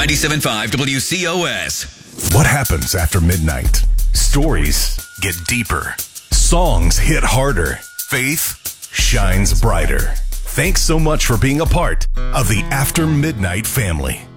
97.5 WCOS. What happens after midnight? Stories get deeper. Songs hit harder. Faith shines brighter. Thanks so much for being a part of the After Midnight family.